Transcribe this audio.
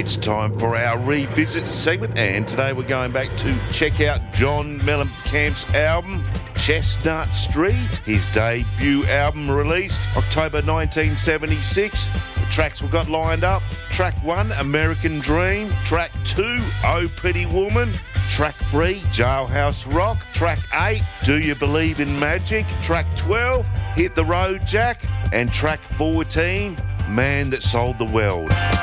It's time for our revisit segment, and today we're going back to check out John Mellencamp's album, Chestnut Street, his debut album released October 1976. The tracks we've got lined up: track 1, American Dream; track 2, Oh Pretty Woman; track 3, Jailhouse Rock; track 8, Do You Believe in Magic; track 12, Hit the Road Jack; and track 14, Man That Sold the World.